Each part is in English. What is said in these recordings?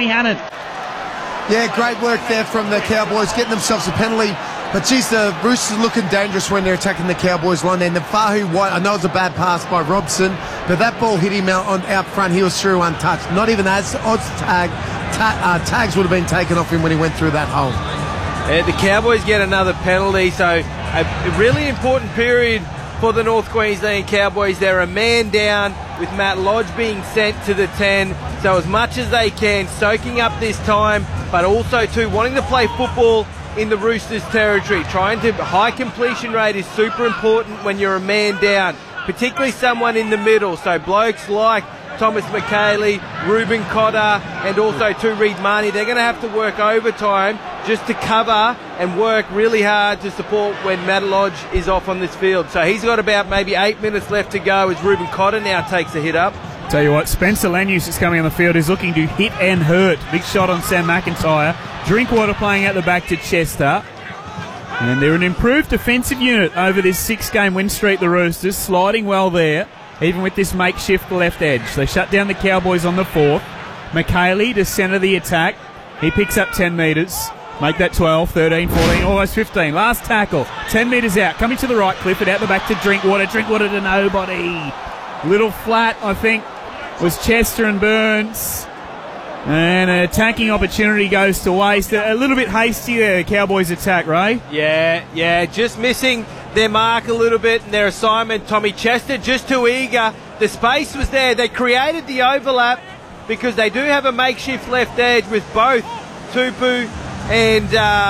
Benny Hannant. Yeah, great work there from the Cowboys, getting themselves a penalty. But geez, the Roosters looking dangerous when they're attacking the Cowboys line. And the Fahu White, I know it was a bad pass by Robson, but that ball hit him out front. He was through untouched. Not even as odds tags would have been taken off him when he went through that hole. The Cowboys get another penalty, so a really important period for the North Queensland Cowboys. They're a man down with Matt Lodge being sent to the 10. So as much as they can, soaking up this time, but also too wanting to play football in the Roosters territory. High completion rate is super important when you're a man down, particularly someone in the middle. So blokes like Thomas McKaylee, Reuben Cotter, and also too Reed Marnie, they're going to have to work overtime just to cover and work really hard to support when Matt Lodge is off on this field. So he's got about maybe 8 minutes left to go as Reuben Cotter now takes a hit up. Tell you what, Spencer Lanius is coming on the field. He's looking to hit and hurt. Big shot on Sam McIntyre. Drinkwater playing out the back to Chester. And they're an improved defensive unit over this 6-game win streak, the Roosters, sliding well there, even with this makeshift left edge. They shut down the Cowboys on the 4th. McKaylee to centre the attack. He picks up 10 metres. Make that 12, 13, 14, almost 15. Last tackle, 10 metres out. Coming to the right, Clifford out the back to Drinkwater. Drinkwater to nobody. Little flat, I think, was Chester and Burns. And an attacking opportunity goes to waste. A little bit hasty there, the Cowboys attack, Ray. Yeah, just missing their mark a little bit and their assignment. Tommy Chester just too eager. The space was there. They created the overlap because they do have a makeshift left edge with both Tupu and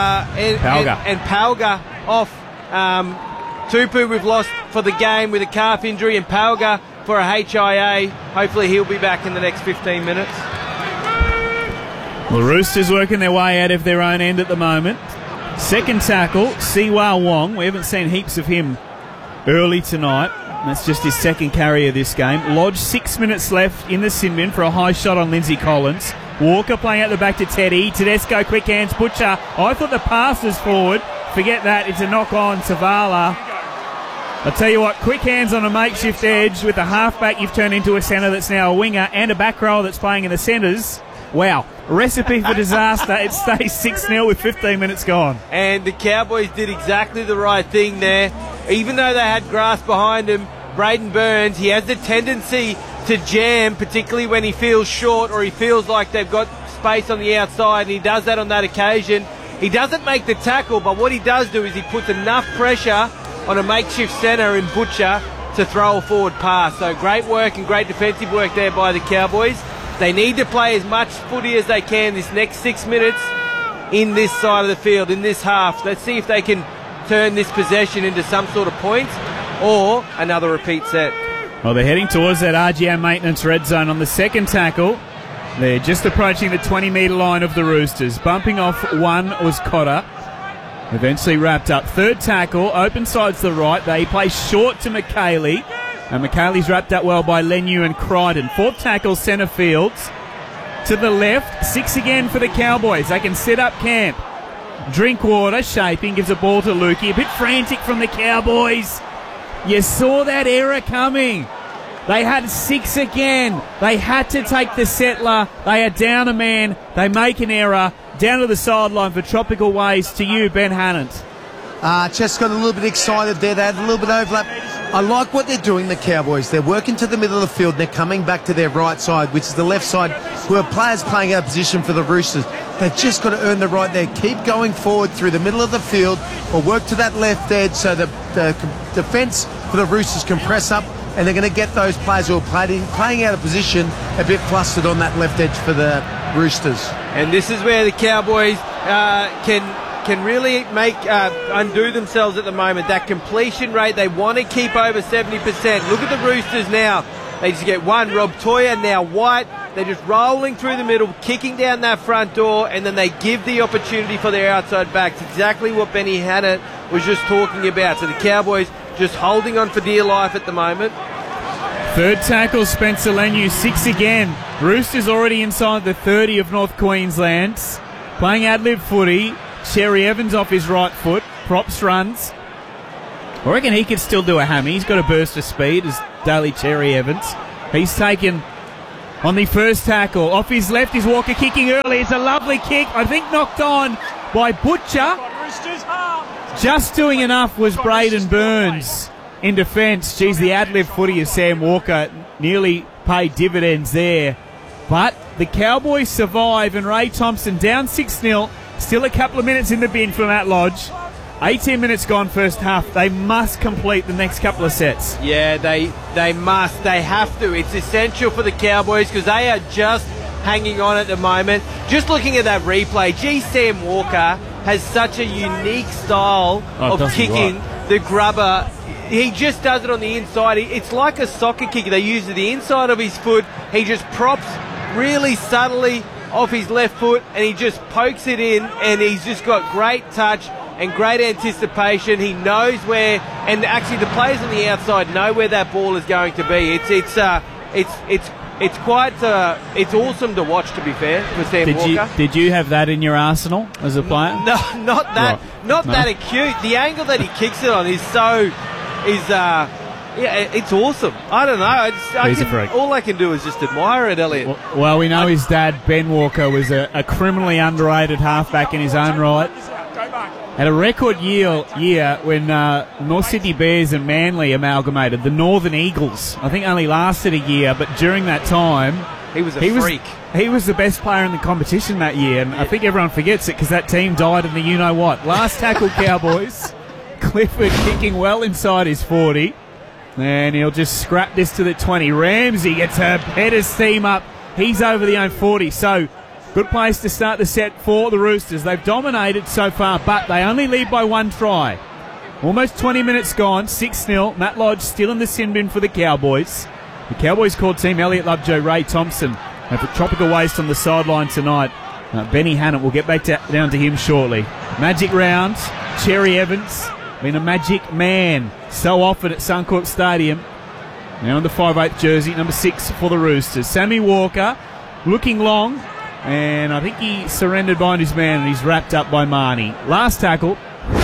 Palga off. Tupu we've lost for the game with a calf injury, and Palga for a HIA. Hopefully he'll be back in the next 15 minutes. The Roosters working their way out of their own end at the moment. Second tackle, Siwa Wong. We haven't seen heaps of him early tonight. That's just his second carry of this game. Lodge, 6 minutes left in the sin bin for a high shot on Lindsay Collins. Walker playing out the back to Teddy. Tedesco, quick hands, Butcher. I thought the pass was forward. Forget that, it's a knock on Savala. I'll tell you what, quick hands on a makeshift edge with a halfback you've turned into a centre that's now a winger, and a back row that's playing in the centres. Wow, recipe for disaster. It stays 6-0 with 15 minutes gone. And the Cowboys did exactly the right thing there. Even though they had grass behind him, Braden Burns, he has the tendency to jam, particularly when he feels short or he feels like they've got space on the outside, and he does that on that occasion. He doesn't make the tackle, but what he does do is he puts enough pressure on a makeshift centre in Butcher to throw a forward pass. So great work and great defensive work there by the Cowboys. They need to play as much footy as they can this next 6 minutes in this side of the field, in this half. Let's see if they can turn this possession into some sort of points or another repeat set. Well, they're heading towards that RGO maintenance red zone on the second tackle. They're just approaching the 20-metre line of the Roosters. Bumping off one was Cotter. Eventually wrapped up. Third tackle, open sides to the right. They play short to McKaylee. And McKaylee's wrapped up well by Leniu and Crichton. Fourth tackle, centre fields. To the left, 6 again for the Cowboys. They can set up camp. Drinkwater shaping, gives a ball to Lukey. A bit frantic from the Cowboys. You saw that error coming. They had 6 again. They had to take the settler. They are down a man. They make an error. Down to the sideline for Tropical Waves. To you, Ben Hannant. Just got a little bit excited there. They had a little bit of overlap. I like what they're doing, the Cowboys. They're working to the middle of the field. They're coming back to their right side, which is the left side, who are players playing out of position for the Roosters. They've just got to earn the right there. Keep going forward through the middle of the field or work to that left edge so the defence for the Roosters can press up, and they're going to get those players who are playing out of position a bit flustered on that left edge for the Roosters. And this is where the Cowboys can really make undo themselves at the moment. That completion rate, they want to keep over 70%. Look at the Roosters now. They just get one. Rob Toya, now White. They're just rolling through the middle, kicking down that front door, and then they give the opportunity for their outside backs. Exactly what Benny Hannant was just talking about. So the Cowboys just holding on for dear life at the moment. Third tackle, Spencer Leniu, 6 again. Roosters already inside the 30 of North Queensland. Playing ad-lib footy. Cherry Evans off his right foot. Props runs. I reckon he could still do a hammy. He's got a burst of speed as Daly Cherry Evans. He's taken on the first tackle. Off his left is Walker kicking early. It's a lovely kick. I think knocked on by Butcher. Just doing enough was Braden Burns in defence. Geez, the ad-lib footy of Sam Walker nearly paid dividends there. But the Cowboys survive, and Ray Thompson down 6-0. Still a couple of minutes in the bin for Matt Lodge. 18 minutes gone first half. They must complete the next couple of sets. Yeah, they must. They have to. It's essential for the Cowboys because they are just hanging on at the moment. Just looking at that replay, Sam Walker has such a unique style of kicking the grubber. He just does it on the inside. It's like a soccer kicker. They use the inside of his foot. He just props really subtly off his left foot and he just pokes it in, and he's just got great touch and great anticipation. He knows where, and actually the players on the outside know where that ball is going to be. It's awesome to watch, to be fair, for Sam Walker. Did you have that in your arsenal as a player? No, not that. Right. Not that acute. The angle that he kicks it on is it's awesome. I don't know. He's a freak. All I can do is just admire it, Elliot. Well, we know his dad, Ben Walker, was a criminally underrated halfback in his own right. Had a record year when North Sydney Bears and Manly amalgamated. The Northern Eagles, I think, only lasted a year, but during that time, he was a freak. He was the best player in the competition that year, and I think everyone forgets it because that team died in the you-know-what. Last tackle, Cowboys. Clifford kicking well inside his 40. And he'll just scrap this to the 20. Ramsey gets a headers team up. He's over the own 40. So, good place to start the set for the Roosters. They've dominated so far, but they only lead by one try. Almost 20 minutes gone, 6-0. Matt Lodge still in the sin bin for the Cowboys. The Cowboys core team, Elliot Lovejoy, Ray Thompson, have a tropical waste on the sideline tonight. Benny Hannett, we'll get back down to him shortly. Magic round, Cherry Evans, been a magic man so often at Suncorp Stadium. Now in the 5/8 jersey, number 6 for the Roosters. Sammy Walker looking long, and I think he surrendered behind his man, and he's wrapped up by Marnie. Last tackle,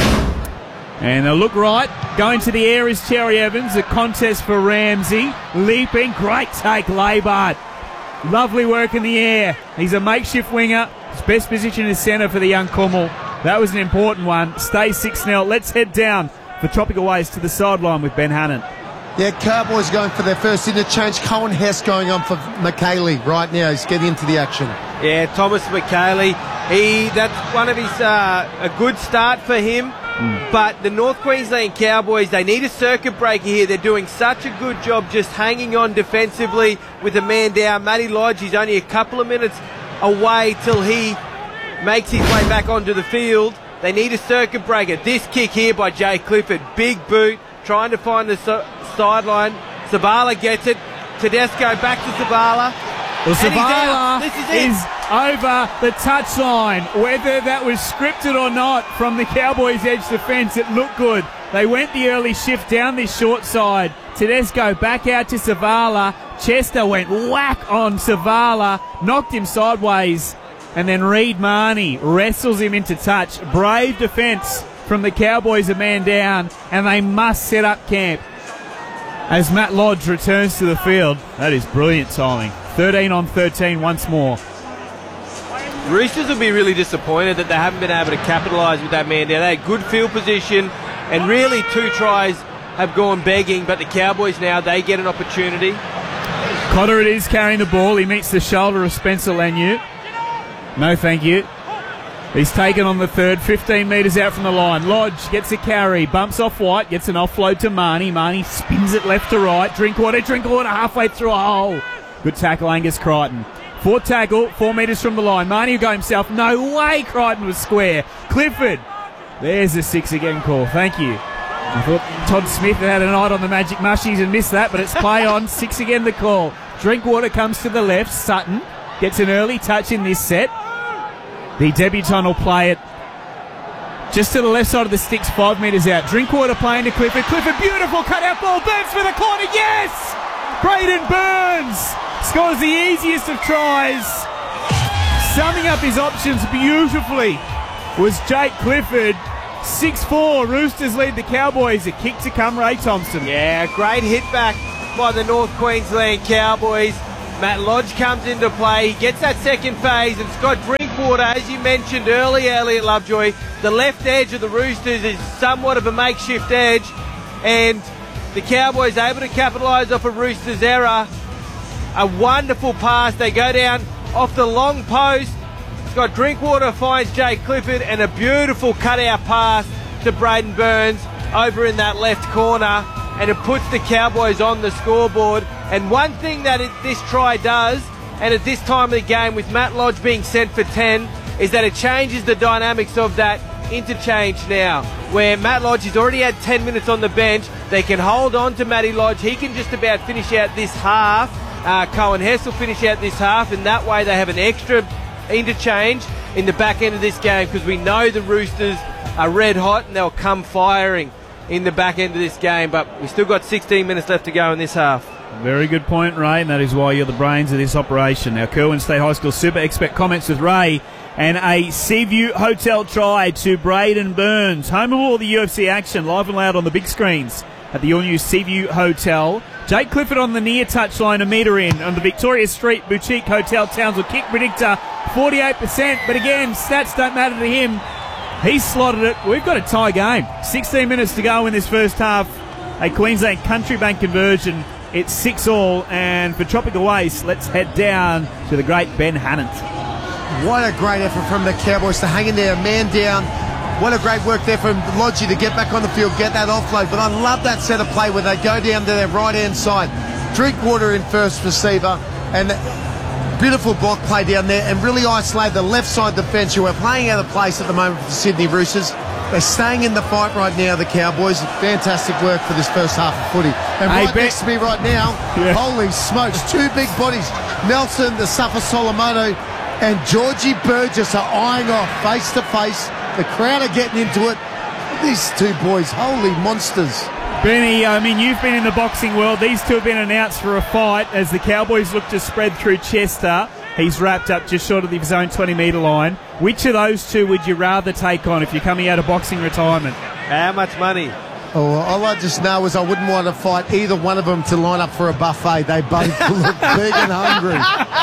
and they'll look right. Going to the air is Cherry Evans. A contest for Ramsey. Leaping, great take, Labart. Lovely work in the air. He's a makeshift winger. His best position is centre for the young Kummel. That was an important one. Stay 6-0. Let's head down for Tropical Waste to the sideline with Ben Hannant. Yeah, Cowboys going for their first interchange. Cohen Hess going on for McKaylee right now. He's getting into the action. Yeah, Thomas McKaylee. That's one of his a good start for him. But the North Queensland Cowboys, they need a circuit breaker here. They're doing such a good job just hanging on defensively with a man down. Matty Lodge, he's only a couple of minutes away till he makes his way back onto the field. They need a circuit breaker. This kick here by Jay Clifford, big boot, trying to find the sideline. Sabala gets it. Tedesco back to Sabala. Well, Sabala is over the touchline. Whether that was scripted or not from the Cowboys' edge defence, it looked good. They went the early shift down this short side. Tedesco back out to Savala. Chester went whack on Savala, knocked him sideways, and then Reed Marnie wrestles him into touch. Brave defence from the Cowboys, a man down, and they must set up camp as Matt Lodge returns to the field. That is brilliant timing. 13 on 13 once more. Roosters will be really disappointed that they haven't been able to capitalise with that man down. They had good field position, and really 2 tries have gone begging, but the Cowboys now, they get an opportunity. Cotter it is carrying the ball. He meets the shoulder of Spencer Lanier. No thank you. He's taken on the third, 15 metres out from the line. Lodge gets a carry, bumps off White, gets an offload to Marnie. Marnie spins it left to right. Drinkwater halfway through a hole. Good tackle, Angus Crichton. 4th tackle, 4 metres from the line. Marnie will go himself. No way Crichton was square. Clifford. There's a 6 again call. Thank you. I thought Todd Smith had a night on the Magic Mushies and missed that, but it's play on. 6 again the call. Drinkwater comes to the left. Sutton gets an early touch in this set. The debutant will play it just to the left side of the sticks, 5 metres out. Drinkwater playing to Clifford. Clifford, beautiful cut-out ball. Burns for the corner. Yes! Braden Burns scores the easiest of tries. Summing up his options beautifully was Jake Clifford. 6-4. Roosters lead the Cowboys. A kick to come, Ray Thompson. Yeah, great hit back by the North Queensland Cowboys. Matt Lodge comes into play. He gets that second phase, and Scott Drinkwater, as you mentioned earlier, Elliot Lovejoy, the left edge of the Roosters is somewhat of a makeshift edge, and the Cowboys able to capitalise off a Roosters error. A wonderful pass. They go down off the long post. Scott Drinkwater finds Jake Clifford, and a beautiful cutout pass to Braden Burns over in that left corner, and it puts the Cowboys on the scoreboard. And one thing that this try does, and at this time of the game with Matt Lodge being sent for 10, is that it changes the dynamics of that interchange now, where Matt Lodge has already had 10 minutes on the bench. They can hold on to Matty Lodge. He can just about finish out this half. Cohen Hess will finish out this half, and that way they have an extra interchange in the back end of this game, because we know the Roosters are red hot and they'll come firing in the back end of this game. But we've still got 16 minutes left to go in this half. Very good point, Ray, and that is why you're the brains of this operation. Our Kerwin State High School Super Expert comments with Ray, and a Seaview Hotel try to Braden Burns. Home of all the UFC action, live and loud on the big screens at the all-new Seaview Hotel. Jake Clifford on the near touchline, a metre in on the Victoria Street Boutique Hotel. Townsville kick predictor, 48%, but again, stats don't matter to him. He's slotted it. We've got a tie game. 16 minutes to go in this first half. A Queensland Country Bank conversion. It's 6-all, and for Tropical Waste, let's head down to the great Ben Hannant. What a great effort from the Cowboys to hang in there, man down. What a great work there from Lodgy to get back on the field, get that offload. But I love that set of play where they go down to their right-hand side. Drinkwater in first receiver, and beautiful block play down there, and really isolate the left side defence, who are playing out of place at the moment for the Sydney Roosters. They're staying in the fight right now, the Cowboys. Fantastic work for this first half of footy. And right next to me right now, holy smokes, two big bodies. Nelson, the Suffer Solomoto, and Georgie Burgess are eyeing off face to face. The crowd are getting into it. These two boys, holy monsters. Benny, I mean, you've been in the boxing world. These two have been announced for a fight as the Cowboys look to spread through Chester. He's wrapped up just short of the zone 20-metre line. Which of those two would you rather take on if you're coming out of boxing retirement? How much money? Oh, all I just know is I wouldn't want to fight either one of them to line up for a buffet. They both look big and hungry.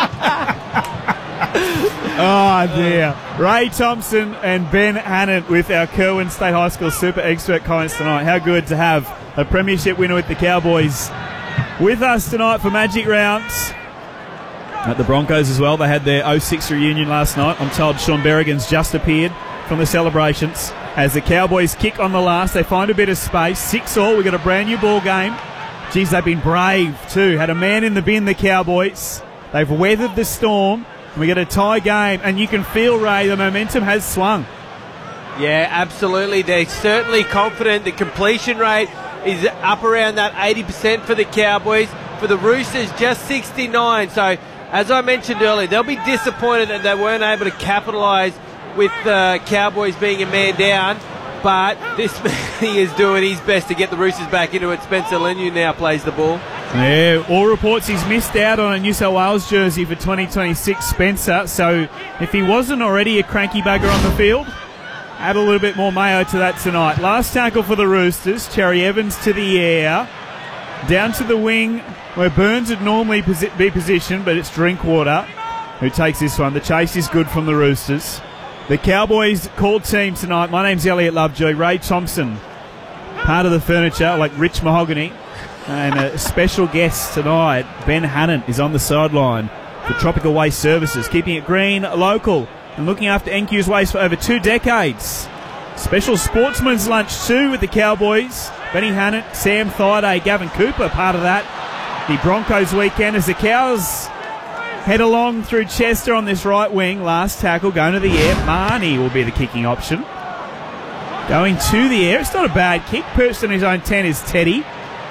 Oh, dear. Ray Thompson and Ben Hannant with our Kerwin State High School Super Expert comments tonight. How good to have a premiership winner with the Cowboys with us tonight for Magic Rounds. At the Broncos as well, they had their 06 reunion last night. I'm told Sean Berrigan's just appeared from the celebrations. As the Cowboys kick on the last, they find a bit of space. 6-all, we've got a brand new ball game. Geez, they've been brave too. Had a man in the bin, the Cowboys. They've weathered the storm. And we get a tie game, and you can feel, Ray, the momentum has swung. Yeah, absolutely. They're certainly confident. The completion rate is up around that 80% for the Cowboys. For the Roosters, just 69. So, as I mentioned earlier, they'll be disappointed that they weren't able to capitalise with the Cowboys being a man down. But this man is doing his best to get the Roosters back into it. Spencer Leniu now plays the ball. Yeah, all reports he's missed out on a New South Wales jersey for 2026, Spencer. So if he wasn't already a cranky bugger on the field, add a little bit more mayo to that tonight. Last tackle for the Roosters. Cherry Evans to the air. Down to the wing where Burns would normally be positioned, but it's Drinkwater who takes this one. The chase is good from the Roosters. The Cowboys call team tonight. My name's Elliot Lovejoy. Ray Thompson, part of the furniture, like Rich Mahogany. And a special guest tonight, Ben Hannant, is on the sideline for Tropical Waste Services, keeping it green, local, and looking after NQ's waste for over 2 decades. Special sportsman's lunch too with the Cowboys. Benny Hannant, Sam Thaiday, Gavin Cooper, part of that. The Broncos weekend as the Cows head along through Chester on this right wing. Last tackle going to the air. Marnie will be the kicking option. Going to the air. It's not a bad kick. Perched on his own 10 is Teddy.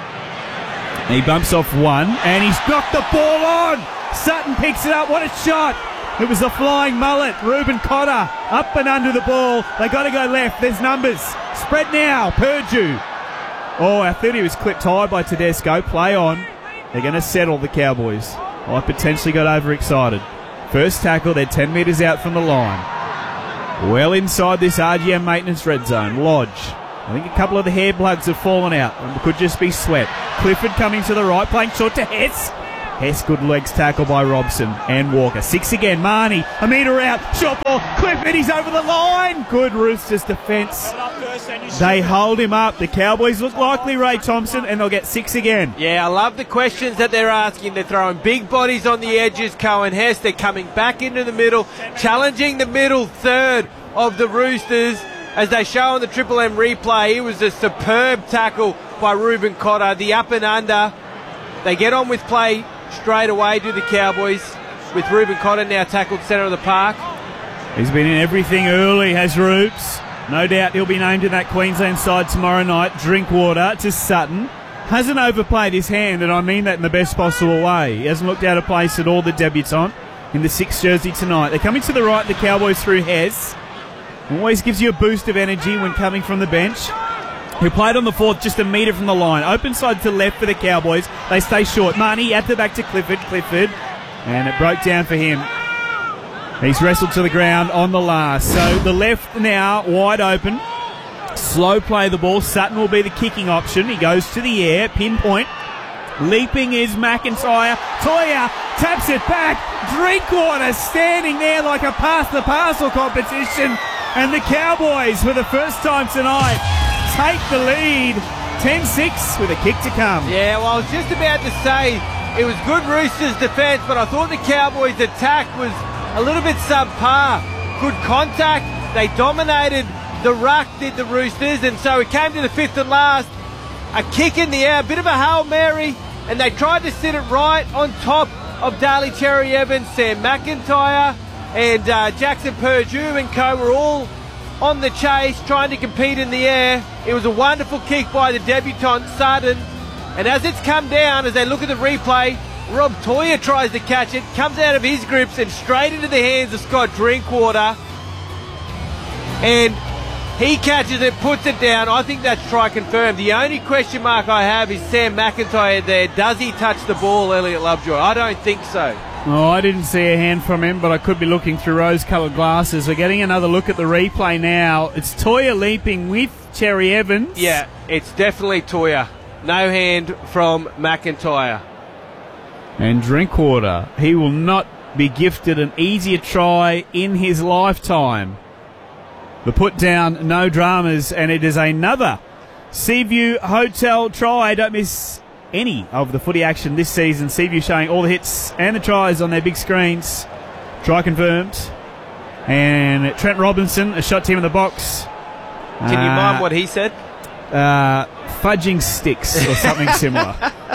He bumps off one, and he's knocked the ball on. Sutton picks it up. What a shot. It was the flying mullet. Reuben Cotter up and under the ball. They got to go left. There's numbers. Spread now. Purdue. Oh, I thought he was clipped high by Tedesco. Play on. They're going to settle the Cowboys. I potentially got overexcited. First tackle. They're 10 metres out from the line. Well inside this RGM maintenance red zone. Lodge. I think a couple of the hair plugs have fallen out. It could just be sweat. Clifford coming to the right, playing short to Hess. Hess, good legs tackle by Robson and Walker. 6 again, Marnie, a metre out, shot ball, Clifford, he's over the line. Good Roosters defence. They hold him up. The Cowboys look likely, Ray Thompson, and they'll get 6 again. Yeah, I love the questions that they're asking. They're throwing big bodies on the edges. Cohen Hess, they're coming back into the middle, challenging the middle third of the Roosters. As they show on the Triple M replay, it was a superb tackle by Reuben Cotter, the up and under. They get on with play straight away to the Cowboys, with Reuben Cotter now tackled centre of the park. He's been in everything early, has Roops. No doubt he'll be named in that Queensland side tomorrow night. Drinkwater to Sutton. Hasn't overplayed his hand, and I mean that in the best possible way. He hasn't looked out of place at all, the debutant, in the 6th jersey tonight. They're coming to the right, the Cowboys through Hez. Always gives you a boost of energy when coming from the bench. Who played on the 4th, just a metre from the line. Open side to left for the Cowboys. They stay short. Marnie at the back to Clifford. And it broke down for him. He's wrestled to the ground on the last. So the left now wide open. Slow play the ball. Sutton will be the kicking option. He goes to the air. Pinpoint. Leaping is McIntyre. Toya taps it back. Drinkwater standing there like a pass the parcel competition. And the Cowboys, for the first time tonight, take the lead. 10-6 with a kick to come. Yeah, well, I was just about to say it was good Roosters defence, but I thought the Cowboys' attack was a little bit subpar. Good contact. They dominated the ruck, did the Roosters, and so it came to the 5th and last. A kick in the air, a bit of a Hail Mary, and they tried to sit it right on top of Daly Cherry Evans, Sam McIntyre, and Jackson Purdue and co were all on the chase, trying to compete in the air. It was a wonderful kick by the debutant, Sutton. And as it's come down, as they look at the replay, Rob Toya tries to catch it, comes out of his grips and straight into the hands of Scott Drinkwater. And he catches it, puts it down. I think that's try confirmed. The only question mark I have is Sam McIntyre there. Does he touch the ball, Elliot Lovejoy? I don't think so. Oh, I didn't see a hand from him, but I could be looking through rose-coloured glasses. We're getting another look at the replay now. It's Toya leaping with Cherry Evans. Yeah, it's definitely Toya. No hand from McIntyre. And Drinkwater, he will not be gifted an easier try in his lifetime. The put down, no dramas, and it is another Seaview Hotel try. Don't miss any of the footy action this season. Seaview showing all the hits and the tries on their big screens. Try confirmed. And Trent Robinson, a shot team in the box. Can you mind what he said? Fudging sticks or something similar.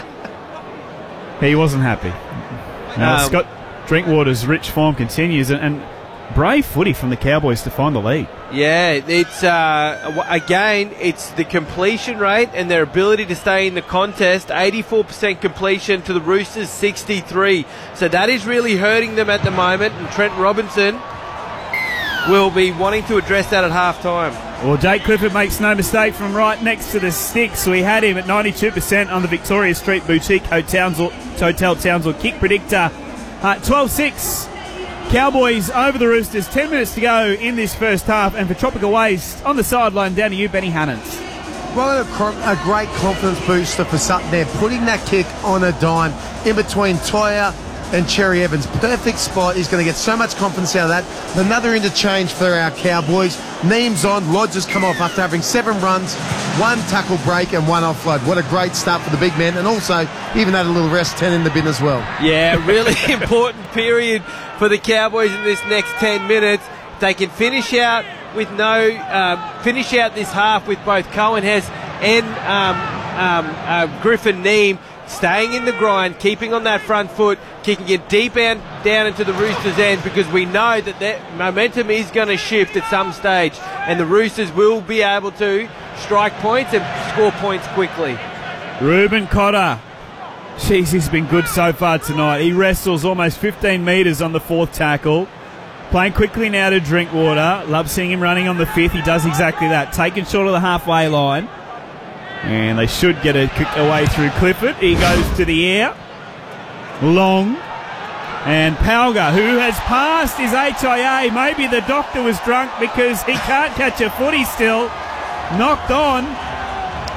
He wasn't happy. Scott Drinkwater's rich form continues, and brave footy from the Cowboys to find the lead. Yeah, it's again, it's the completion rate and their ability to stay in the contest. 84% completion to the Roosters, 63. So that is really hurting them at the moment, and Trent Robinson will be wanting to address that at half-time. Well, Jake Clifford makes no mistake from right next to the sticks. We had him at 92% on the Victoria Street Boutique Hotel Townsville kick predictor. 12-6. Cowboys over the Roosters. 10 minutes to go in this first half. And for Tropical Waste on the sideline, down to you, Benny Hannans. Well, a great confidence booster for Sutton there, putting that kick on a dime in between Toya and Cherry Evans. Perfect spot. He's going to get so much confidence out of that. Another interchange for our Cowboys. Neems on. Lodge has come off after having 7 runs, 1 tackle break and 1 offload. What a great start for the big men. And also, even had a little rest, 10 in the bin as well. Yeah, really important period for the Cowboys in this next 10 minutes. They can finish out with finish out this half with both Cohen Hess and Griffin Neem staying in the grind, keeping on that front foot, kicking it deep down into the Roosters' end, because we know that momentum is going to shift at some stage, and the Roosters will be able to strike points and score points quickly. Reuben Cotter. Jeez, he's been good so far tonight. He wrestles almost 15 metres on the 4th tackle. Playing quickly now to Drinkwater. Love seeing him running on the 5th. He does exactly that. Taken short of the halfway line. And they should get it kicked away through Clifford. He goes to the air. Long. And Palga, who has passed his HIA. Maybe the doctor was drunk because he can't catch a footy still. Knocked on.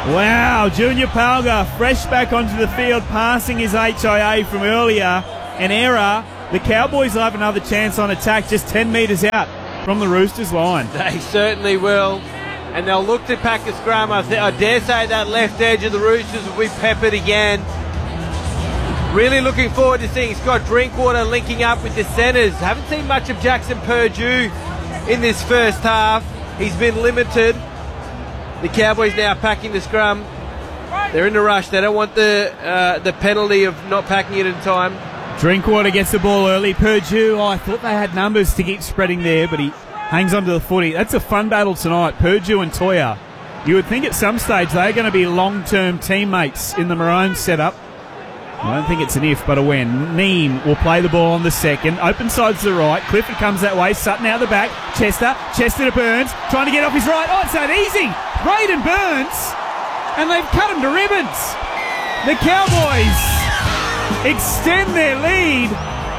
Wow, Junior Palga fresh back onto the field, passing his HIA from earlier. An error. The Cowboys will have another chance on attack just 10 metres out from the Roosters line. They certainly will. And they'll look to pack a scrum. I dare say that left edge of the Roosters will be peppered again. Really looking forward to seeing Scott Drinkwater linking up with the centres. Haven't seen much of Jackson Purdue in this first half. He's been limited. The Cowboys now packing the scrum. They're in a rush. They don't want the penalty of not packing it in time. Drinkwater gets the ball early. Purdue, I thought they had numbers to keep spreading there, but he hangs onto the footy. That's a fun battle tonight, Purdue and Toya. You would think at some stage they're going to be long-term teammates in the Maroons setup. I don't think it's an if, but a when. Neem will play the ball on the second. Open side to the right. Clifford comes that way. Sutton out the back. Chester to Burns. Trying to get off his right. Oh, it's not easy. Braden Burns. And they've cut him to ribbons. The Cowboys extend their lead.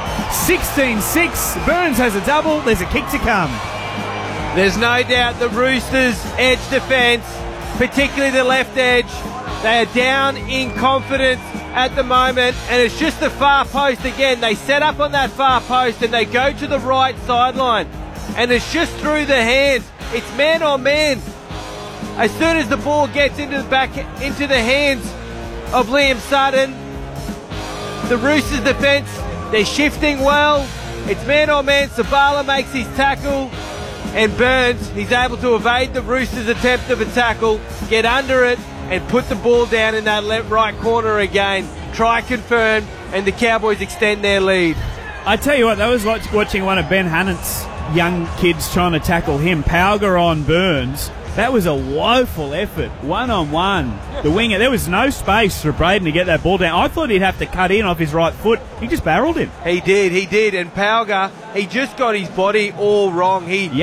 16-6. Burns has a double. There's a kick to come. There's no doubt the Roosters' edge defence, particularly the left edge, they are down in confidence at the moment, and it's just the far post again. They set up on that far post and they go to the right sideline, and it's just through the hands. It's man on man. As soon as the ball gets into the hands of Liam Sutton, the Roosters' defence, they're shifting well. It's man on man. Sabala makes his tackle, and Burns, he's able to evade the Roosters' attempt of a tackle, get under it, and put the ball down in that right corner again. Try confirm, and the Cowboys extend their lead. I tell you what, that was like watching one of Ben Hannant's young kids trying to tackle him. Pauga on Burns. That was a woeful effort. One-on-one. The winger, there was no space for Braden to get that ball down. I thought he'd have to cut in off his right foot. He just barreled him. He did. And Pauga, he just got his body all wrong. He's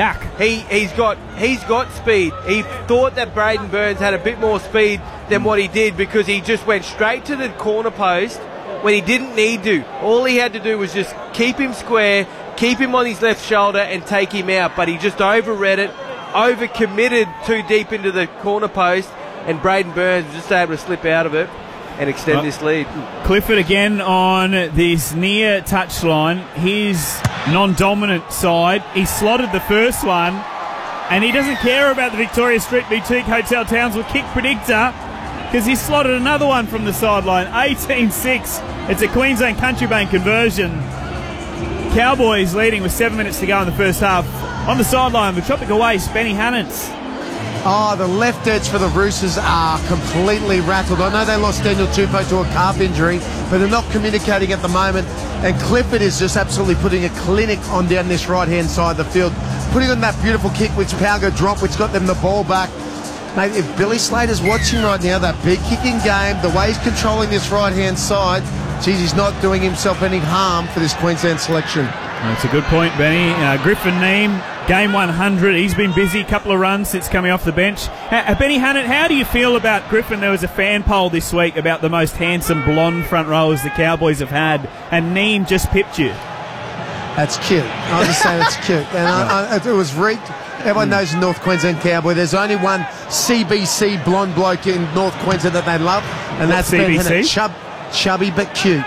got speed. He thought that Braden Burns had a bit more speed than what he did, because he just went straight to the corner post when he didn't need to. All he had to do was just keep him square, keep him on his left shoulder and take him out. But he just overread it, over-committed too deep into the corner post, and Braden Burns was just able to slip out of it and extend this lead. Clifford again on this near touchline. His non-dominant side. He slotted the first one, and he doesn't care about the Victoria Street Boutique Hotel Townsville kick predictor, because he slotted another one from the sideline. 18-6. It's a Queensland Country Bank conversion. Cowboys leading with 7 minutes to go in the first half. On the sideline, the Tropical Waste, Benny Hannants. Oh, the left edge for the Roosters are completely rattled. I know they lost Daniel Tupou to a calf injury, but they're not communicating at the moment. And Clifford is just absolutely putting a clinic on down this right-hand side of the field, putting on that beautiful kick which Pauga dropped, which got them the ball back. Mate, if Billy Slater's watching right now, that big kicking game, the way he's controlling this right-hand side, geez, he's not doing himself any harm for this Queensland selection. That's a good point, Benny. Griffin Neem, game 100. He's been busy, couple of runs since coming off the bench. Benny Hannant, how do you feel about Griffin? There was a fan poll this week about the most handsome blonde front rowers the Cowboys have had, and Neem just pipped you. That's cute. I'll just say it's cute. And it was rigged. Everyone knows the North Queensland Cowboy. There's only one CBC blonde bloke in North Queensland that they love, and that's Ben Hannant. Chubby but cute.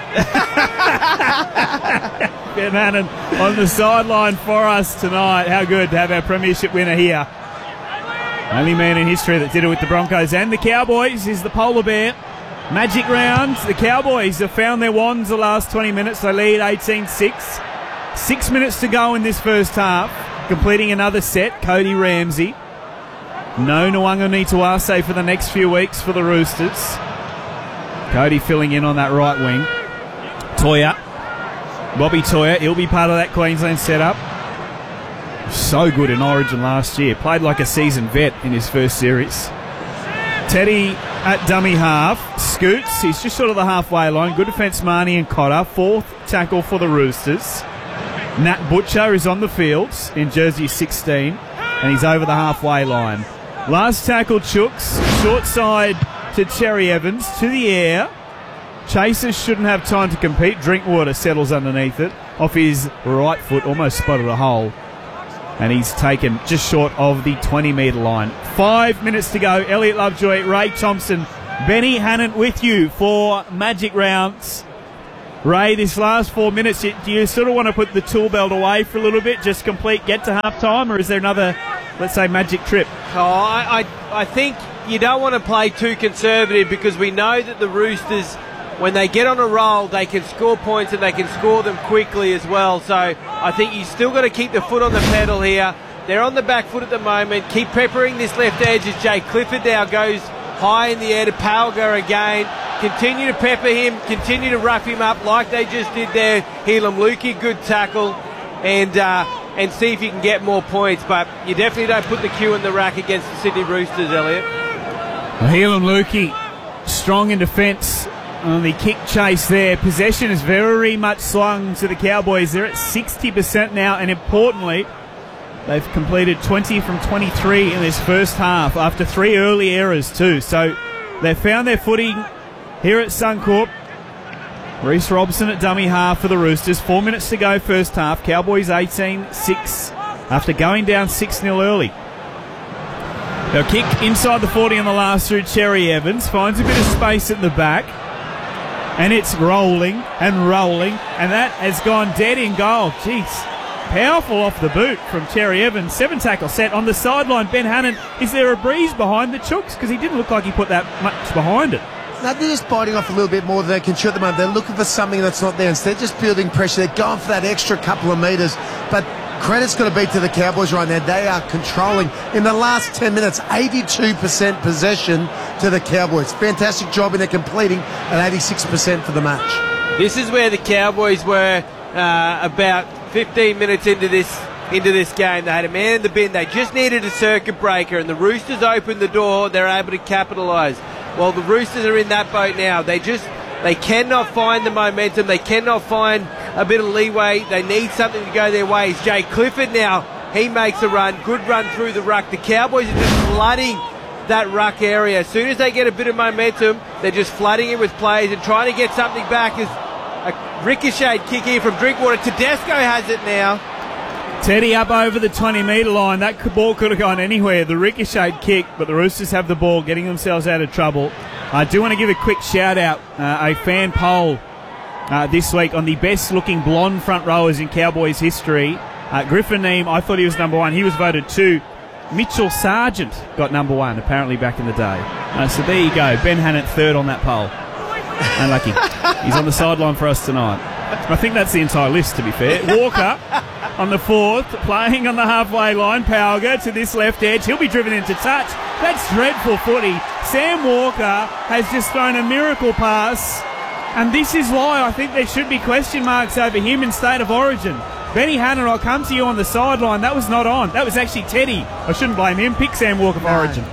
Ben Hannant on the sideline for us tonight. How good to have our premiership winner here. Only man in history that did it with the Broncos and the Cowboys is the Polar Bear. Magic round. The Cowboys have found their wands the last 20 minutes. They lead 18-6. 6 minutes to go in this first half. Completing another set, Cody Ramsey. No Nwanga Nituase for the next few weeks for the Roosters. Cody filling in on that right wing. Toya. Bobby Toya, he'll be part of that Queensland setup. So good in Origin last year. Played like a seasoned vet in his first series. Teddy at dummy half. Scoots, he's just short of the halfway line. Good defence, Marnie and Cotter. Fourth tackle for the Roosters. Nat Butcher is on the field in jersey 16, and he's over the halfway line. Last tackle, Chooks. Short side to Cherry Evans. To the air. Chasers shouldn't have time to compete. Drinkwater settles underneath it. Off his right foot, almost spotted a hole. and he's taken just short of the 20-metre line. 5 minutes to go. Elliot Lovejoy, Ray Thompson, Benny Hannon with you for Magic Rounds. Ray, this last 4 minutes, do you sort of want to put the tool belt away for a little bit, just complete, get to half-time, or is there another, let's say, magic trip? I think you don't want to play too conservative, because we know that the Roosters, when they get on a roll, they can score points and they can score them quickly as well. So I think you still got to keep the foot on the pedal here. They're on the back foot at the moment. Keep peppering this left edge as Jay Clifford now goes high in the air to Palga again. Continue to pepper him, continue to rough him up like they just did there. Helam Lukey, good tackle, and see if you can get more points. But you definitely don't put the cue in the rack against the Sydney Roosters, Elliot. Helam Lukey, strong in defence on the kick chase there. Possession is very much swung to the Cowboys. They're at 60% now, and importantly, they've completed 20 from 23 in this first half after 3 early errors too. So they've found their footing here at Suncorp. Reece Robson at dummy half for the Roosters. 4 minutes to go first half. Cowboys 18-6 after going down 6-0 early. They'll kick inside the 40 on the last through Cherry Evans. Finds a bit of space at the back. And it's rolling, and that has gone dead in goal. Jeez. Powerful off the boot from Cherry Evans. 7 tackle set on the sideline. Ben Hannon, is there a breeze behind the Chooks? Because he didn't look like he put that much behind it. No, they're just biting off a little bit more than they can chew at the moment. They're looking for something that's not there. Instead, just building pressure. They're going for that extra couple of metres. But credit's got to be to the Cowboys right now. They are controlling. In the last 10 minutes, 82% possession to the Cowboys. Fantastic job, and they're completing at 86% for the match. This is where the Cowboys were about 15 minutes into this game. They had a man in the bin. They just needed a circuit breaker, and the Roosters opened the door. They're able to capitalise. Well, the Roosters are in that boat now. They cannot find the momentum. They cannot find a bit of leeway. They need something to go their ways. Jay Clifford now, he makes a run. Good run through the ruck. The Cowboys are just flooding that ruck area. As soon as they get a bit of momentum, they're just flooding it with plays and trying to get something back. As a ricocheted kick here from Drinkwater. Tedesco has it now. Teddy up over the 20-metre line. That ball could have gone anywhere. The ricocheted kick, but the Roosters have the ball, getting themselves out of trouble. I do want to give a quick shout-out, a fan poll this week on the best-looking blonde front rowers in Cowboys history. Griffin Neame, I thought he was number 1. He was voted 2. Mitchell Sargent got number 1, apparently, back in the day. So there you go. Ben Hannon, 3rd on that poll. Unlucky. He's on the sideline for us tonight. I think that's the entire list, to be fair. Walker on the 4th, playing on the halfway line. Palga to this left edge. He'll be driven into touch. That's dreadful footy. Sam Walker has just thrown a miracle pass, and this is why I think there should be question marks over him in State of Origin. Benny Hannon, I'll come to you on the sideline. That was not on. That was actually Teddy. I shouldn't blame him. Pick Sam Walker for Origin.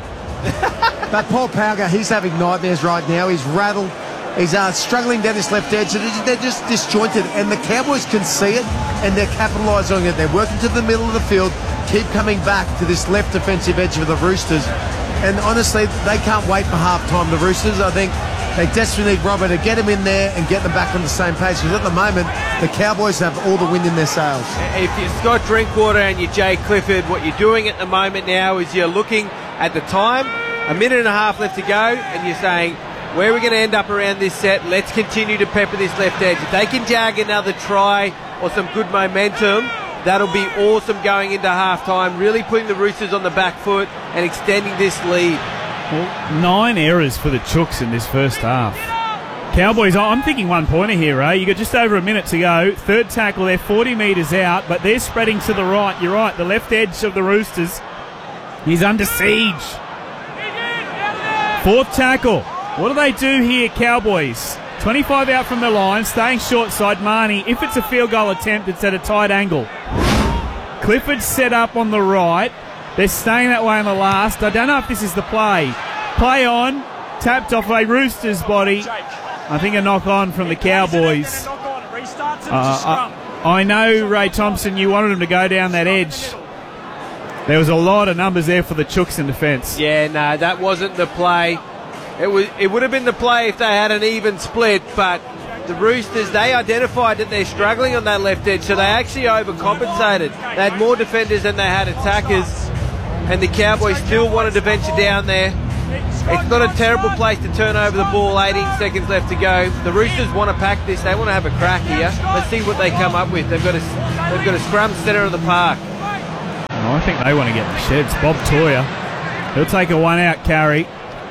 But Paul Palga, he's having nightmares right now. He's rattled. He's struggling down this left edge. They're just disjointed, and the Cowboys can see it, and they're capitalising on it. They're working to the middle of the field, keep coming back to this left defensive edge of the Roosters. And honestly, they can't wait for half-time. The Roosters, I think, they desperately need Robert to get them in there and get them back on the same page. Because at the moment, the Cowboys have all the wind in their sails. If you're Scott Drinkwater and you're Jay Clifford, what you're doing at the moment now is you're looking at the time, 1.5 minutes left to go, and you're saying, where are we going to end up around this set? Let's continue to pepper this left edge. If they can jag another try or some good momentum, that'll be awesome going into half-time, really putting the Roosters on the back foot and extending this lead. Well, 9 errors for the Chooks in this first half. Cowboys, I'm thinking 1-pointer here, Ray. You got just over a minute to go. 3rd tackle, they're 40 metres out, but they're spreading to the right. You're right, the left edge of the Roosters is under siege. 4th tackle. What do they do here, Cowboys? 25 out from the line, staying short side. Marnie, if it's a field goal attempt, it's at a tight angle. Clifford set up on the right. They're staying that way on the last. I don't know if this is the play. Play on, tapped off a Roosters body. I think a knock on from the Cowboys. I know, Ray Thompson, you wanted him to go down that edge. There was a lot of numbers there for the Chooks in defence. Yeah, no, that wasn't the play. It would have been the play if they had an even split, but the Roosters, they identified that they're struggling on that left edge, so they actually overcompensated. They had more defenders than they had attackers, and the Cowboys still wanted to venture down there. It's not a terrible place to turn over the ball, 18 seconds left to go. The Roosters want to pack this. They want to have a crack here. Let's see what they come up with. They've got a scrum centre of the park. Oh, I think they want to get the sheds. Bob Toyer, he'll take a one-out carry.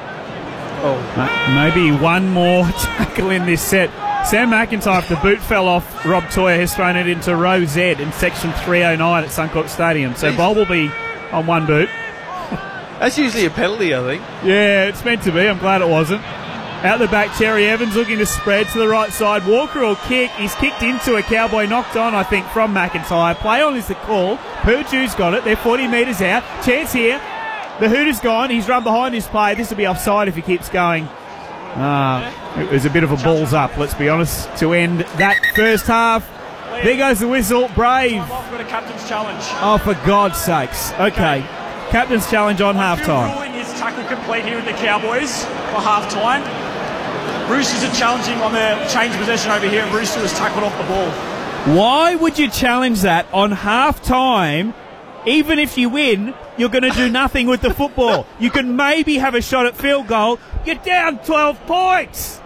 Maybe one more tackle in this set. Sam McIntyre, if the boot fell off, Rob Toyer has thrown it into row Z in section 309 at Suncorp Stadium. So Bob will be on one boot. That's usually a penalty, I think. Yeah, it's meant to be. I'm glad it wasn't. Out the back, Cherry Evans looking to spread to the right side. Walker will kick. He's kicked into a Cowboy, knocked on, I think, from McIntyre. Play on is the call. Purdue's got it. They're 40 metres out. Chance here. The Hooter's gone. He's run behind his play. This will be offside if he keeps going. It was a bit of a balls up, let's be honest, to end that first half. There goes the whistle. Brave. I've got a captain's challenge. Oh, for God's sakes. Okay. Captain's challenge on half-time. Ruling his tackle complete here at the Cowboys for half-time. Roosters are challenging on their change possession over here, and Rooster has tackled off the ball. Why would you challenge that on half-time? Even if you win, you're going to do nothing with the football. You can maybe have a shot at field goal. You're down 12 points.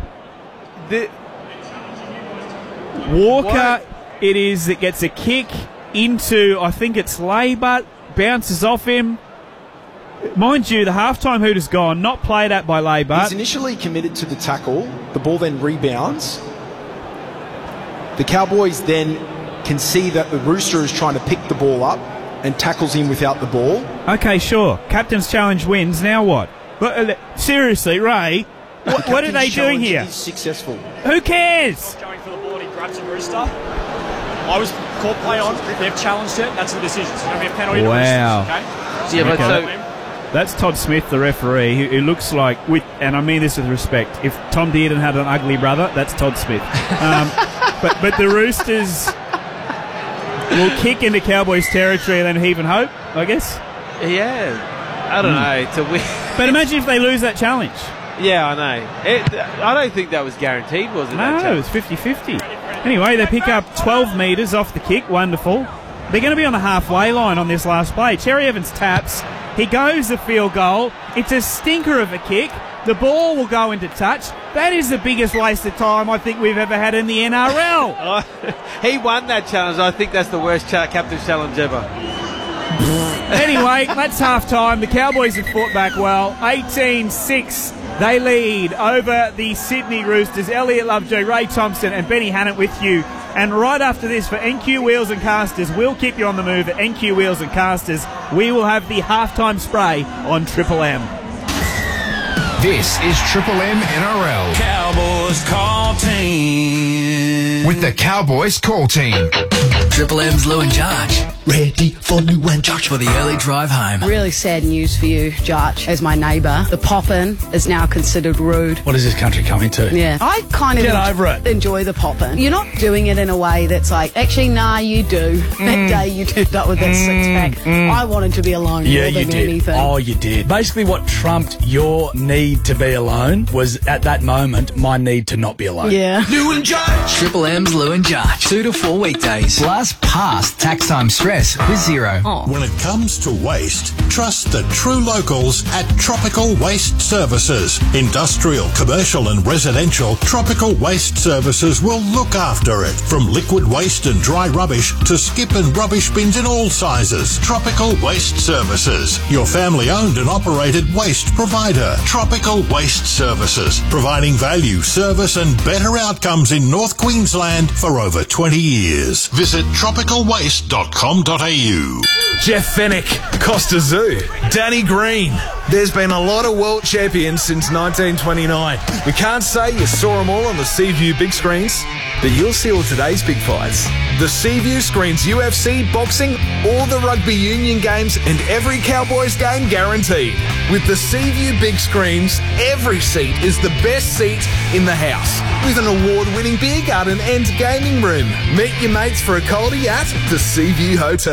Walker, it is, that gets a kick into, I think it's Laybutt, bounces off him. Mind you, the halftime Hooter's gone, not played at by Laybutt. He's initially committed to the tackle. The ball then rebounds. The Cowboys then can see that the Rooster is trying to pick the ball up and tackles him without the ball. Okay, sure. Captain's challenge wins. Now what? Seriously, Ray, what are they doing here? Is successful. Who cares? Going for the ball, he grabs him, Rooster. I was caught play on. They've challenged it. That's the decision. It's going to be a penalty to Roosters, okay? Yeah, but so that's Todd Smith, the referee, who looks like, and I mean this with respect, if Tom Dearden had an ugly brother, that's Todd Smith. But the Roosters will kick into Cowboys territory and then heave and hope, I guess. Yeah, I don't know. To win. But imagine if they lose that challenge. Yeah, I know. I don't think that was guaranteed, was it? No, it was 50-50. Anyway, they pick up 12 metres off the kick. Wonderful. They're going to be on the halfway line on this last play. Cherry Evans taps. He goes the field goal. It's a stinker of a kick. The ball will go into touch. That is the biggest waste of time I think we've ever had in the NRL. He won that challenge. I think that's the worst captain's challenge ever. Anyway, that's half-time. The Cowboys have fought back well. 18-6. They lead over the Sydney Roosters. Elliot Lovejoy, Ray Thompson and Benny Hannett with you. And right after this, for NQ Wheels and Casters, we'll keep you on the move at NQ Wheels and Casters. We will have the halftime spray on Triple M. This is Triple M NRL. Cowboys call team. With the Cowboys call team. Triple M's Lou and Jarch. Ready for Lou and Jarch for the early drive home. Really sad news for you, Jarch, as my neighbour. The pop-in is now considered rude. What is this country coming to? Yeah. I kind of Get over it. Enjoy the pop-in. You're not doing it in a way that's like, actually, nah, you do. That day you turned up with that six-pack. I wanted to be alone more than anything. Oh, you did. Basically what trumped your need to be alone was, at that moment, my need to not be alone. Yeah. Lou and Jarch. Triple M's Lou and Jarch. 2 to 4 weekdays. Plus past tax time stress with Zero. Oh. When it comes to waste, trust the true locals at Tropical Waste Services. Industrial, commercial and residential, Tropical Waste Services will look after it. From liquid waste and dry rubbish to skip and rubbish bins in all sizes. Tropical Waste Services, your family-owned and operated waste provider. Tropical Waste Services, providing value, service and better outcomes in North Queensland for over 20 years. Visit tropicalwaste.com.au. Jeff Fennick, Costa Zoo, Danny Green. There's been a lot of world champions since 1929. We can't say you saw them all on the Seaview big screens, but you'll see all today's big fights. The Seaview screens UFC, boxing, all the rugby union games and every Cowboys game guaranteed. With the Seaview big screens, every seat is the best seat in the house. With an award-winning beer garden and gaming room. Meet your mates for a coldie at the Seaview Hotel.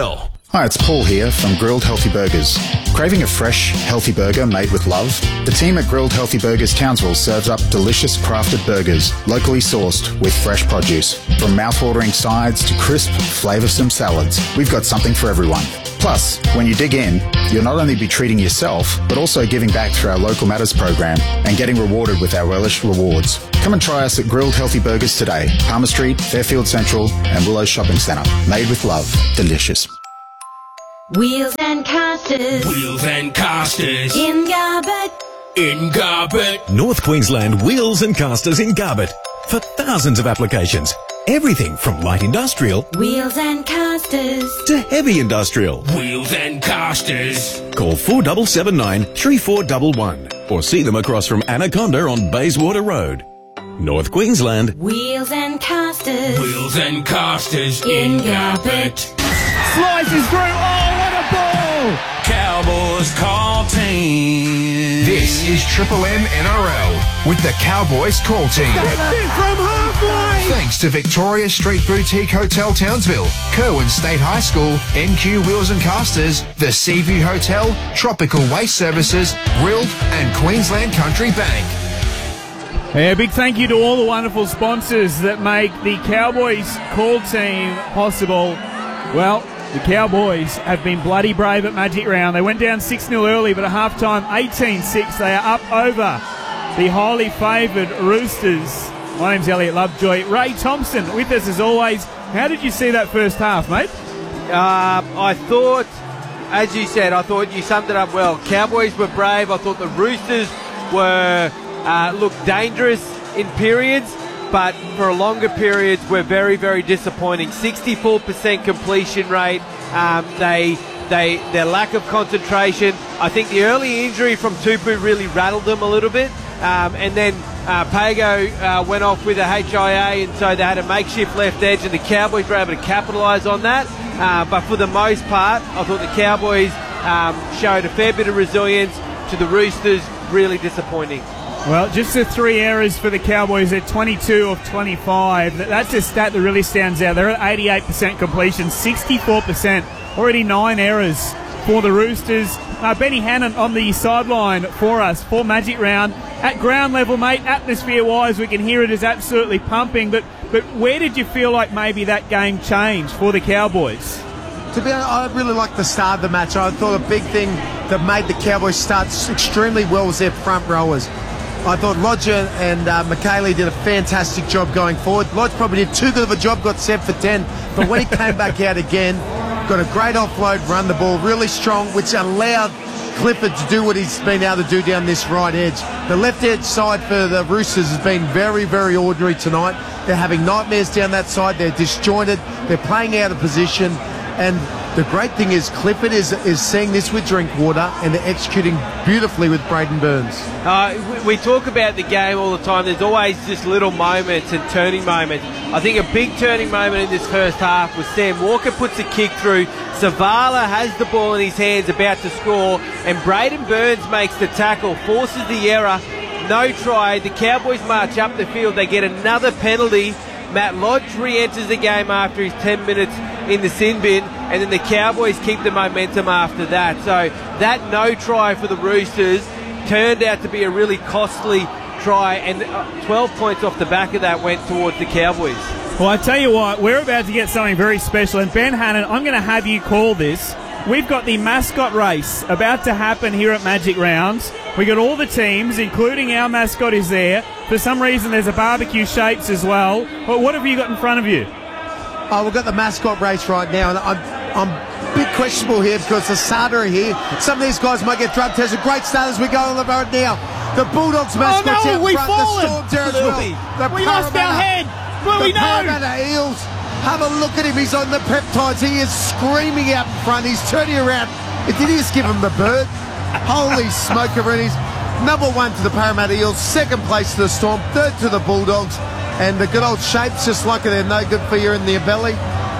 Hi, it's Paul here from Grilled Healthy Burgers. Craving a fresh, healthy burger made with love? The team at Grilled Healthy Burgers Townsville serves up delicious crafted burgers, locally sourced with fresh produce. From mouth-watering sides to crisp, flavoursome salads, we've got something for everyone. Plus, when you dig in, you'll not only be treating yourself, but also giving back through our Local Matters program and getting rewarded with our Relish Rewards. Come and try us at Grilled Healthy Burgers today. Palmer Street, Fairfield Central and Willow Shopping Centre. Made with love. Delicious. Wheels and casters. Wheels and casters. In Garbutt. In Garbutt. North Queensland Wheels and Casters in Garbutt. For thousands of applications. Everything from light industrial. Wheels and casters. To heavy industrial. Wheels and casters. Call 4779 3411 or see them across from Anaconda on Bayswater Road. North Queensland. Wheels and casters. Wheels and casters in Garbutt. Slices through. Oh, what a ball! Cowboys call team. This is Triple M NRL with the Cowboys call team. From halfway! Thanks to Victoria Street Boutique Hotel Townsville, Kerwin State High School, NQ Wheels and Casters, the Seaview Hotel, Tropical Waste Services, Grilled and Queensland Country Bank. Yeah, big thank you to all the wonderful sponsors that make the Cowboys call team possible. Well, the Cowboys have been bloody brave at Magic Round. They went down 6-0 early, but at halftime 18-6. They are up over the highly favoured Roosters. My name's Elliot Lovejoy. Ray Thompson with us as always. How did you see that first half, mate? I thought, as you said, I thought you summed it up well. Cowboys were brave. I thought the Roosters were looked dangerous in periods, but for longer periods were very, very disappointing. 64% completion rate. Their lack of concentration. I think the early injury from Tupu really rattled them a little bit. And then Pago went off with a HIA, and so they had a makeshift left edge, and the Cowboys were able to capitalise on that. But for the most part, I thought the Cowboys showed a fair bit of resilience to the Roosters. Really disappointing. Well, just the 3 errors for the Cowboys. They're 22 of 25. That's a stat that really stands out. They're at 88% completion, 64%. Already 9 errors for the Roosters. Benny Hannon on the sideline for us for Magic Round. At ground level, mate, atmosphere-wise, we can hear it is absolutely pumping. But where did you feel like maybe that game changed for the Cowboys? To be honest, I really liked the start of the match. I thought a big thing that made the Cowboys start extremely well was their front rowers. I thought Roger and McKaylee did a fantastic job going forward. Lodge probably did too good of a job, got set for 10, but when he came back out again, got a great offload, run the ball really strong, which allowed Clifford to do what he's been able to do down this right edge. The left edge side for the Roosters has been very, very ordinary tonight. They're having nightmares down that side. They're disjointed. They're playing out of position. And the great thing is Clifford is seeing this with Drinkwater, and they're executing beautifully with Braden Burns. We talk about the game all the time. There's always just little moments and turning moments. I think a big turning moment in this first half was Sam Walker puts a kick through. Zavala has the ball in his hands, about to score, and Braden Burns makes the tackle, forces the error. No try. The Cowboys march up the field. They get another penalty. Matt Lodge re-enters the game after his 10 minutes in the sin bin, and then the Cowboys keep the momentum after that. So that no try for the Roosters turned out to be a really costly try, and 12 points off the back of that went towards the Cowboys. Well, I tell you what, we're about to get something very special, and Ben Hannon, I'm going to have you call this. We've got the mascot race about to happen here at Magic Rounds. We got all the teams, including our mascot is there. For some reason, there's a barbecue shapes as well. But what have you got in front of you? Oh, we've got the mascot race right now, and I'm a bit questionable here because the SADA are here. Some of these guys might get drug tested. Great start as we go on the road now. The Bulldogs mascot's out front. The Storm Terrors We lost our head. Well, we know. Parramatta Eels. Have a look at him. He's on the peptides. He is screaming out in front. He's turning around. Did he just give him the bird? Holy smoke, Roonies. Number 1 to the Parramatta Eels. 2nd place to the Storm. 3rd to the Bulldogs. And the good old Shapes, just like they're no good for you in their belly.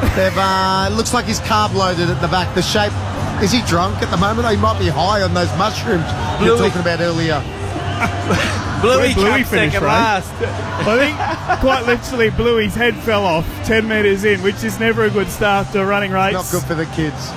They've looks like he's carb loaded at the back. The Shape, is he drunk at the moment? He might be high on those mushrooms you were talking about earlier. Bluey finished second last. I Quite literally, Bluey's head fell off 10 metres in, which is never a good start to a running race. Not good for the kids.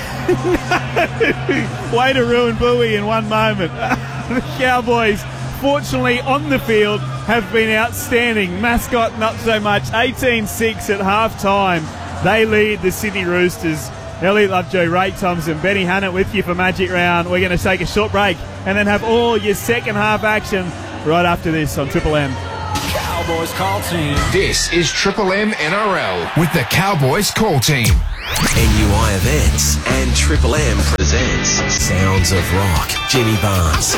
Way to ruin Bluey in one moment. The Cowboys, fortunately on the field, have been outstanding. Mascot, not so much. 18-6 at half-time. They lead the Sydney Roosters. Elliot Lovejoy, Ray Thompson, Benny Hannett with you for Magic Round. We're going to take a short break and then have all your second half action right after this on Triple M. Cowboys call team. This is Triple M NRL with the Cowboys call team. NUI Events and Triple M presents Sounds of Rock. Jimmy Barnes,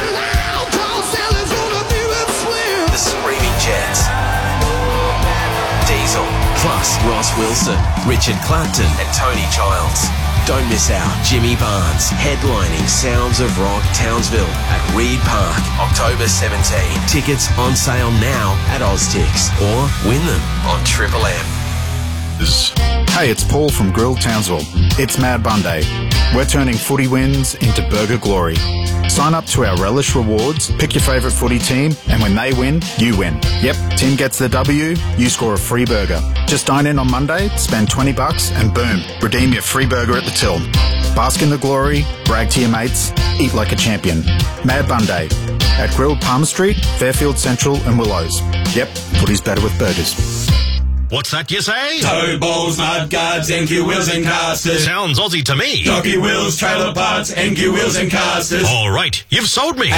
the Screaming Jets, Diesel, plus Ross Wilson, Richard Clapton and Tony Childs. Don't miss out. Jimmy Barnes headlining Sounds of Rock Townsville at Reed Park, October 17. Tickets on sale now at Oztix or win them on Triple M. Hey, it's Paul from Grill Townsville. It's Mad Monday. We're turning footy wins into burger glory. Sign up to our Relish Rewards, pick your favourite footy team, and when they win, you win. Yep, team gets the W, you score a free burger. Just dine in on Monday, spend $20, and boom, redeem your free burger at the till. Bask in the glory, brag to your mates, eat like a champion. Mad Monday at Grill Palmer Street, Fairfield Central and Willows. Yep, footy's better with burgers. What's that you say? Tow balls, mud guards, NQ wheels and casters. Sounds Aussie to me. Jockey wheels, trailer parts, NQ wheels and casters. All right, you've sold me.